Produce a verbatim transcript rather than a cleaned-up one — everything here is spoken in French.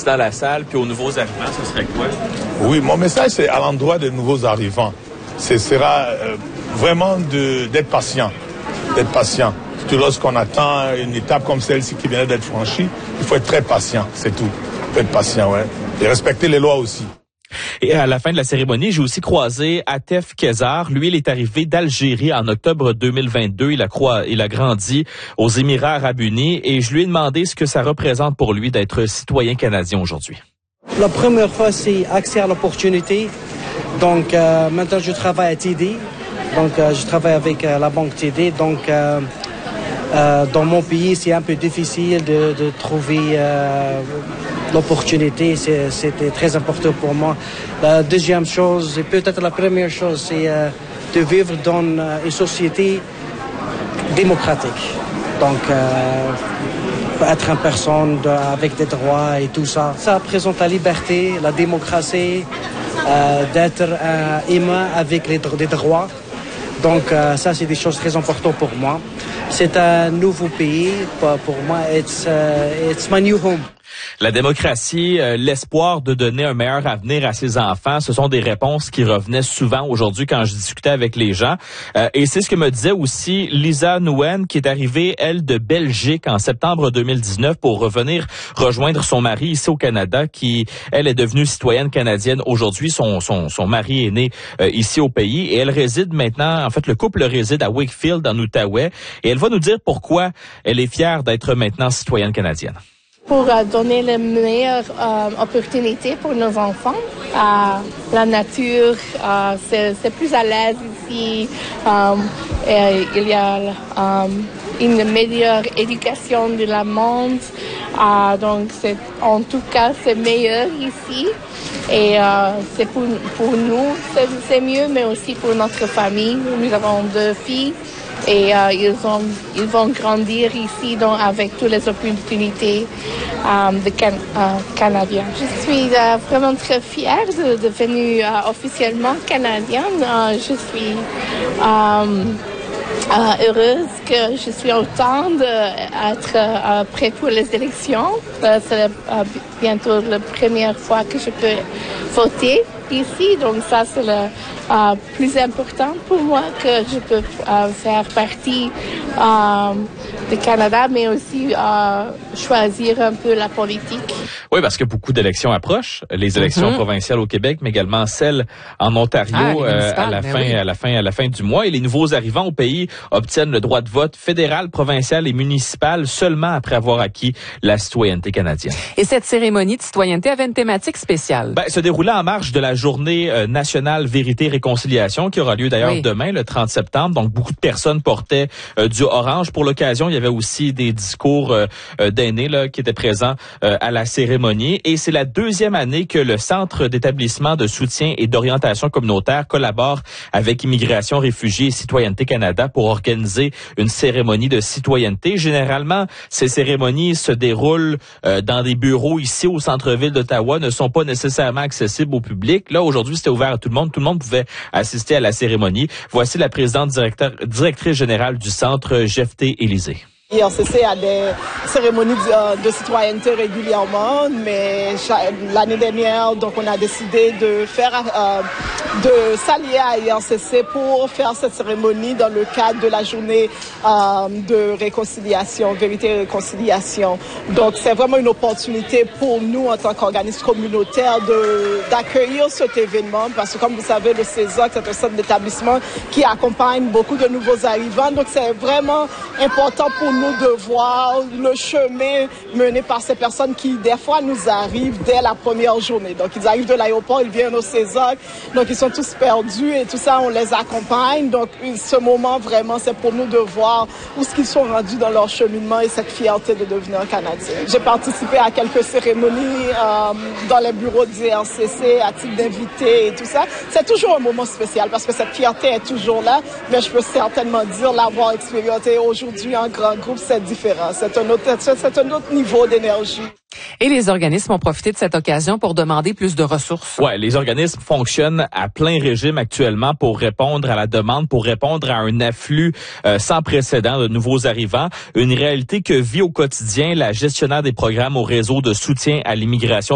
dans la salle, puis aux nouveaux arrivants, ce serait quoi? Oui, mon message, c'est à l'endroit des nouveaux arrivants. Ce sera euh, vraiment de, d'être patient, d'être patient. Surtout lorsqu'on attend une étape comme celle-ci qui vient d'être franchie, il faut être très patient, c'est tout. Il faut être patient, ouais. Et respecter les lois aussi. Et à la fin de la cérémonie, j'ai aussi croisé Atef Kezar. Lui, il est arrivé d'Algérie en octobre deux mille vingt-deux. Il a, croi... il a grandi aux Émirats arabes unis et je lui ai demandé ce que ça représente pour lui d'être citoyen canadien aujourd'hui. La première fois, c'est accès à l'opportunité. Donc, euh, maintenant, je travaille à T D. Donc, euh, je travaille avec euh, la banque T D. Donc, euh, euh, dans mon pays, c'est un peu difficile de, de trouver euh, l'opportunité. C'est, c'était très important pour moi. La deuxième chose, et peut-être la première chose, c'est euh, de vivre dans euh, une société démocratique. Donc, euh, être une personne de, avec des droits et tout ça. Ça représente la liberté, la démocratie, euh, d'être un humain avec les, des droits. Donc, euh, ça, c'est des choses très importantes pour moi. C'est un nouveau pays. Pour, pour moi, it's, uh, it's my new home. La démocratie, euh, l'espoir de donner un meilleur avenir à ses enfants, ce sont des réponses qui revenaient souvent aujourd'hui quand je discutais avec les gens. Euh, et c'est ce que me disait aussi Lisa Nguyen, qui est arrivée, elle, de Belgique en septembre deux mille dix-neuf pour revenir rejoindre son mari ici au Canada, qui, elle, est devenue citoyenne canadienne aujourd'hui. Son, son, son mari est né euh, ici au pays et elle réside maintenant, en fait, le couple réside à Wakefield, en Outaouais. Et elle va nous dire pourquoi elle est fière d'être maintenant citoyenne canadienne. Pour euh, donner les meilleures euh, opportunités pour nos enfants. Euh, la nature, euh, c'est, c'est plus à l'aise ici. Euh, et il y a euh, une meilleure éducation de la monde. Euh, donc, c'est, en tout cas, c'est meilleur ici. Et euh, c'est pour, pour nous, c'est, c'est mieux, mais aussi pour notre famille. Nous avons deux filles. Et euh, ils, ont, ils vont grandir ici donc, avec toutes les opportunités euh, de can, euh, canadiens. Je suis euh, vraiment très fière de, de devenir euh, officiellement canadienne. Euh, je suis euh, euh, heureuse que je suis autant d'être euh, prête pour les élections. Euh, c'est euh, bientôt la première fois que je peux voter ici, donc ça c'est le euh, plus important pour moi que je peux euh, faire partie euh, du Canada, mais aussi euh, choisir un peu la politique. Oui, parce que beaucoup d'élections approchent, les élections mm-hmm. provinciales au Québec, mais également celles en Ontario ah, euh, à la fin, oui. à la fin, à la fin du mois. Et les nouveaux arrivants au pays obtiennent le droit de vote fédéral, provincial et municipal seulement après avoir acquis la citoyenneté canadienne. Et cette cérémonie de citoyenneté avait une thématique spéciale. Ben, se déroulait en marge de la journée euh, nationale Vérité et Réconciliation qui aura lieu d'ailleurs oui. demain, le trente septembre. Donc, beaucoup de personnes portaient euh, du orange. Pour l'occasion, il y avait aussi des discours euh, euh, d'aînés là, qui étaient présents euh, à la cérémonie. Et c'est la deuxième année que le Centre d'établissement de soutien et d'orientation communautaire collabore avec Immigration, Réfugiés et Citoyenneté Canada pour organiser une cérémonie de citoyenneté. Généralement, ces cérémonies se déroulent euh, dans des bureaux ici au centre-ville d'Ottawa, ne sont pas nécessairement accessibles au public. Là, aujourd'hui, c'était ouvert à tout le monde. Tout le monde pouvait assister à la cérémonie. Voici la présidente directeur, directrice générale du centre, Jephté Élysée. I R C C a des cérémonies de, de citoyenneté régulièrement, mais l'année dernière, donc on a décidé de faire, euh, de s'allier à I R C C pour faire cette cérémonie dans le cadre de la journée euh, de réconciliation, vérité et réconciliation. Donc c'est vraiment une opportunité pour nous en tant qu'organisme communautaire de d'accueillir cet événement, parce que comme vous savez, le CESOC, c'est un centre d'établissement qui accompagne beaucoup de nouveaux arrivants. Donc c'est vraiment important pour nous de voir le chemin mené par ces personnes qui, des fois, nous arrivent dès la première journée. Donc, ils arrivent de l'aéroport, ils viennent au CESOC, donc ils sont tous perdus et tout ça, on les accompagne. Donc, ce moment, vraiment, c'est pour nous de voir où est-ce qu'ils sont rendus dans leur cheminement et cette fierté de devenir Canadien. J'ai participé à quelques cérémonies euh, dans les bureaux d'I R C C à titre d'invité et tout ça. C'est toujours un moment spécial parce que cette fierté est toujours là, mais je peux certainement dire l'avoir expérimenté aujourd'hui en grand groupe, c'est différent. C'est un autre, c'est un autre niveau d'énergie. Et les organismes ont profité de cette occasion pour demander plus de ressources. Ouais, les organismes fonctionnent à plein régime actuellement pour répondre à la demande, pour répondre à un afflux euh, sans précédent de nouveaux arrivants. Une réalité que vit au quotidien la gestionnaire des programmes au réseau de soutien à l'immigration